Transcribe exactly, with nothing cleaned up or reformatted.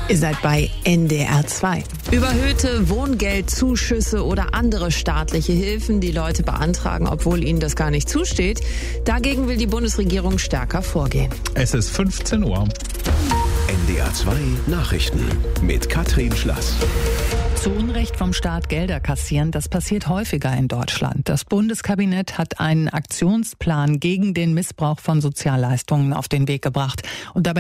Ihr seid bei N D R zwei. Überhöhte Wohngeldzuschüsse oder andere staatliche Hilfen, die Leute beantragen, obwohl ihnen das gar nicht zusteht. Dagegen will die Bundesregierung stärker vorgehen. Es ist fünfzehn Uhr. N D R zwei Nachrichten mit Katrin Schlass. Zu Unrecht vom Staat Gelder kassieren, das passiert häufiger in Deutschland. Das Bundeskabinett hat einen Aktionsplan gegen den Missbrauch von Sozialleistungen auf den Weg gebracht. Und dabei